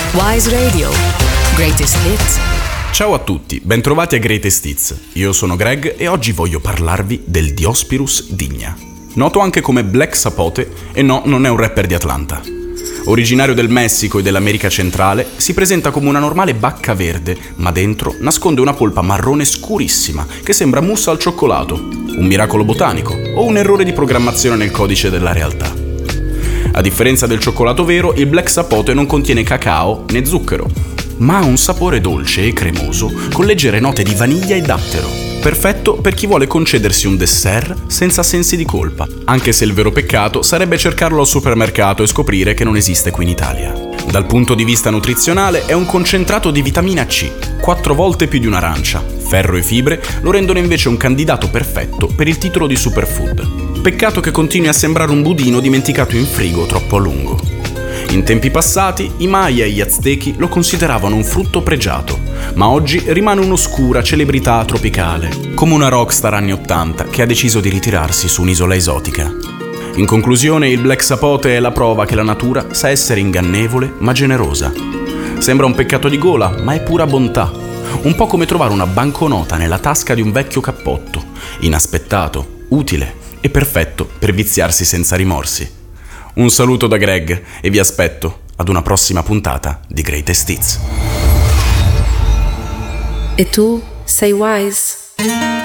Wise Radio. Greatest Hits. Ciao a tutti, bentrovati a Greatest Hits. Io sono Greg e oggi voglio parlarvi del Diospirus digna. Noto anche come Black Sapote, e no, non è un rapper di Atlanta. Originario del Messico e dell'America centrale, si presenta come una normale bacca verde, ma dentro nasconde una polpa marrone scurissima che sembra mousse al cioccolato, un miracolo botanico o un errore di programmazione nel codice della realtà. A differenza del cioccolato vero, il Black Sapote non contiene cacao né zucchero, ma ha un sapore dolce e cremoso con leggere note di vaniglia e dattero. Perfetto per chi vuole concedersi un dessert senza sensi di colpa, anche se il vero peccato sarebbe cercarlo al supermercato e scoprire che non esiste qui in Italia. Dal punto di vista nutrizionale è un concentrato di vitamina C, 4 volte più di un'arancia. Ferro e fibre lo rendono invece un candidato perfetto per il titolo di superfood. Peccato che continui a sembrare un budino dimenticato in frigo troppo a lungo. In tempi passati, i Maya e gli Aztechi lo consideravano un frutto pregiato, ma oggi rimane un'oscura celebrità tropicale, come una rockstar anni 80 che ha deciso di ritirarsi su un'isola esotica. In conclusione, il Black Sapote è la prova che la natura sa essere ingannevole ma generosa. Sembra un peccato di gola, ma è pura bontà. Un po' come trovare una banconota nella tasca di un vecchio cappotto, inaspettato, utile e perfetto per viziarsi senza rimorsi. Un saluto da Greg e vi aspetto ad una prossima puntata di Greatest Hits. E tu sei Wise?